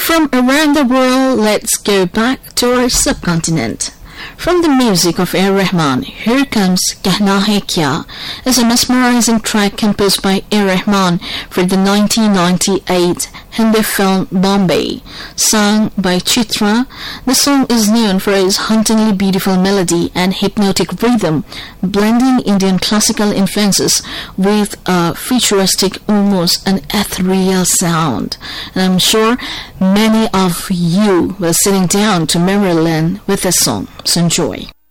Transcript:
From around the world, let's go back to our subcontinent. From the music of A. Rahman, here comes Kehna Hai Kya, is a mesmerizing track composed by A. Rahman for the 1998 Hindi film Bombay, sung by Chitra. The song is known for its hauntingly beautiful melody and hypnotic rhythm, blending Indian classical influences with a futuristic, almost an ethereal sound. And I'm sure many of you were sitting down to memory lane with this song. So enjoy.